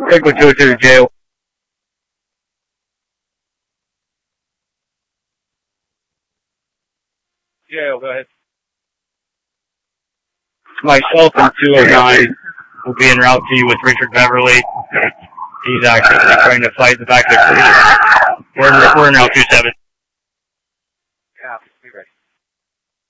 Take my 202 to jail. Jail, go ahead. Myself and 209 will be en route to you with Richard Beverly. He's actually trying to fight the back of the creek. We're in route 27.